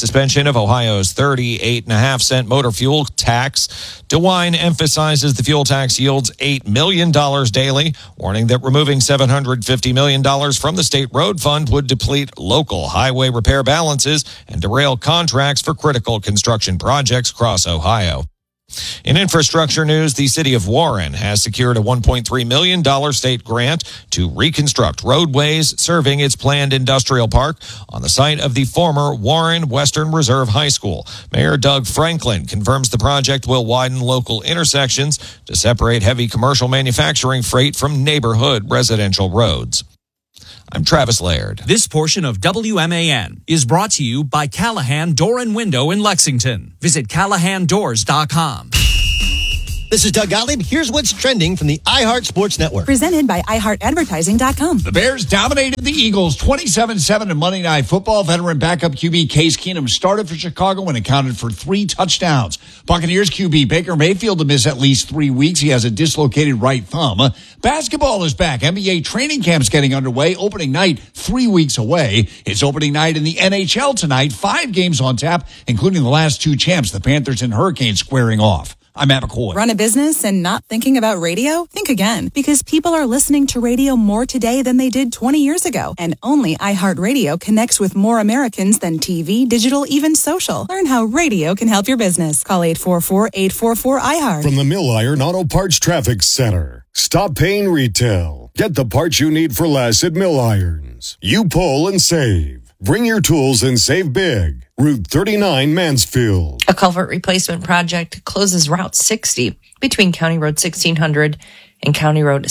suspension of Ohio's 38.5-cent motor fuel tax. DeWine emphasizes the fuel tax yields $8 million daily, warning that removing $750 million from the state road fund would deplete local highway repair balances and derail contracts for critical construction projects across Ohio. In infrastructure news, the city of Warren has secured a $1.3 million state grant to reconstruct roadways serving its planned industrial park on the site of the former Warren Western Reserve High School. Mayor Doug Franklin confirms the project will widen local intersections to separate heavy commercial manufacturing freight from neighborhood residential roads. I'm Travis Laird. This portion of WMAN is brought to you by Callahan Door and Window in Lexington. Visit CallahanDoors.com. This is Doug Gottlieb. Here's what's trending from the iHeart Sports Network. Presented by iHeartAdvertising.com. The Bears dominated the Eagles 27-7 in Monday Night Football. Veteran backup QB Case Keenum started for Chicago and accounted for 3 touchdowns. Buccaneers QB Baker Mayfield to miss at least 3 weeks. He has a dislocated right thumb. Basketball is back. NBA training camp's getting underway. Opening night 3 weeks away. It's opening night in the NHL tonight. 5 games on tap, including the last 2 champs, the Panthers and Hurricanes, squaring off. I'm Matt McCoy. Run a business and not thinking about radio? Think again, because people are listening to radio more today than they did 20 years ago. And only iHeartRadio connects with more Americans than TV, digital, even social. Learn how radio can help your business. Call 844-844-iHeart. From the Mill Iron Auto Parts Traffic Center. Stop paying retail. Get the parts you need for less at Mill Irons. You pull and save. Bring your tools and save big. Route 39 Mansfield. A culvert replacement project closes Route 60 between County Road 1600 and County Road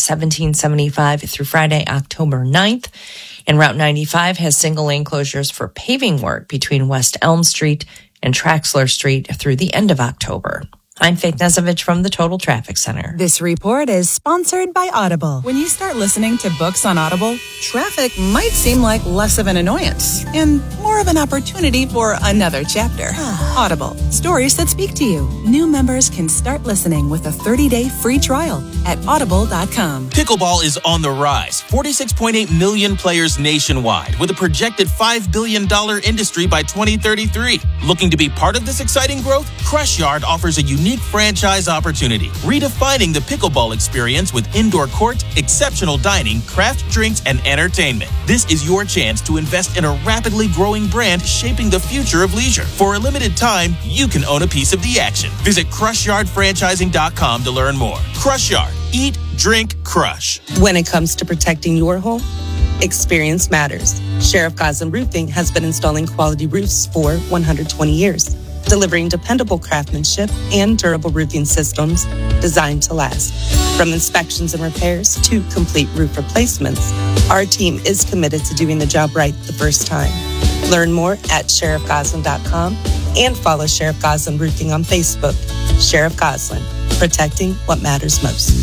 1775 through Friday, October 9th. And Route 95 has single lane closures for paving work between West Elm Street and Traxler Street through the end of October. I'm Faith Nesovich from the Total Traffic Center. This report is sponsored by Audible. When you start listening to books on Audible, traffic might seem like less of an annoyance and more of an opportunity for another chapter. Audible, stories that speak to you. New members can start listening with a 30-day free trial at audible.com. Pickleball is on the rise. 46.8 million players nationwide with a projected $5 billion industry by 2033. Looking to be part of this exciting growth? Crush Yard offers a unique franchise opportunity, redefining the pickleball experience with indoor court, exceptional dining, craft drinks, and entertainment. This is your chance to invest in a rapidly growing brand shaping the future of leisure. For a limited time, you can own a piece of the action. Visit CrushYardFranchising.com to learn more. Crush Yard. Eat, drink, crush. When it comes to protecting your home, experience matters. Sheriff Goslin Roofing has been installing quality roofs for 120 years. Delivering dependable craftsmanship and durable roofing systems designed to last. From inspections and repairs to complete roof replacements, our team is committed to doing the job right the first time. Learn more at sheriffgoslin.com and follow Sheriff Goslin Roofing on Facebook. Sheriff Goslin, protecting what matters most.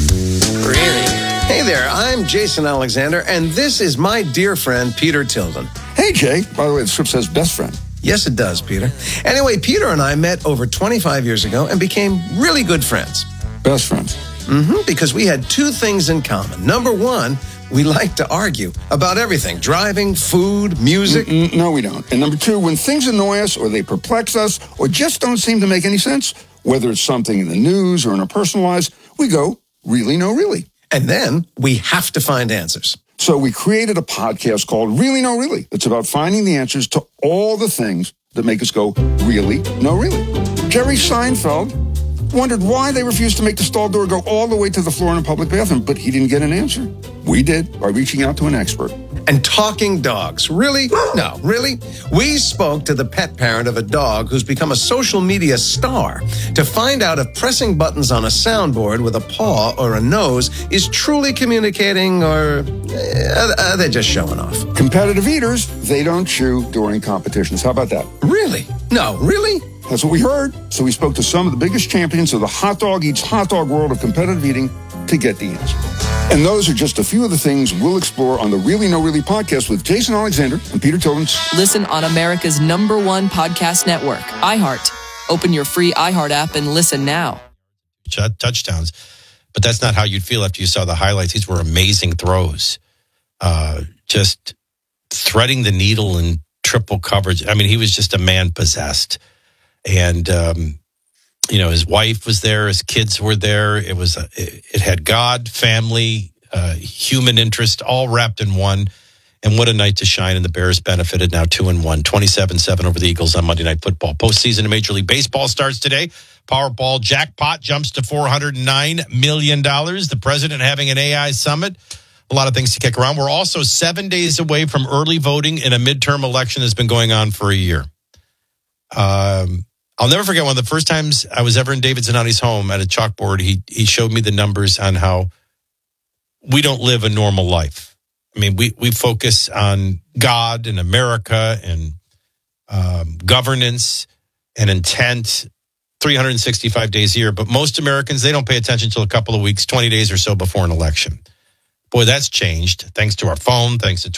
Really? Hey there, I'm Jason Alexander, and this is my dear friend, Peter Tilden. Hey, Jay. By the way, the script says best friend. Yes, it does, Peter. Anyway, Peter and I met over 25 years ago and became really good friends. Best friends. Because we had 2 things in common. Number 1, we like to argue about everything. Driving, food, music. No, we don't. And number 2, when things annoy us or they perplex us or just don't seem to make any sense, whether it's something in the news or in our personal lives, we go, really, no, really. And then we have to find answers. So we created a podcast called Really No Really. It's about finding the answers to all the things that make us go, really, no, really. Jerry Seinfeld wondered why they refused to make the stall door go all the way to the floor in a public bathroom, but he didn't get an answer. We did by reaching out to an expert. And talking dogs. Really? No, really? We spoke to the pet parent of a dog who's become a social media star to find out if pressing buttons on a soundboard with a paw or a nose is truly communicating or are they just showing off? Competitive eaters, they don't chew during competitions. How about that? Really? No, really? That's what we heard. So we spoke to some of the biggest champions of the hot dog eats hot dog world of competitive eating to get the answer. And those are just a few of the things we'll explore on the Really No Really podcast with Jason Alexander and Peter Tilden. Listen on America's #1 podcast network, iHeart. Open your free iHeart app and listen now. Touchdowns. But that's not how you'd feel after you saw the highlights. These were amazing throws. Just threading the needle and triple coverage. I mean, he was just a man possessed. And, his wife was there. His kids were there. It had God, family, human interest, all wrapped in one. And what a night to shine. And the Bears benefited now 2-1, 27-7 over the Eagles on Monday Night Football. Postseason in Major League Baseball starts today. Powerball jackpot jumps to $409 million. The president having an AI summit. A lot of things to kick around. We're also 7 days away from early voting in a midterm election that's been going on for a year. I'll never forget one of the first times I was ever in David Zanotti's home at a chalkboard. He showed me the numbers on how we don't live a normal life. I mean, we focus on God and America and governance and intent 365 days a year. But most Americans, they don't pay attention until a couple of weeks, 20 days or so before an election. Boy, that's changed thanks to our phone, thanks to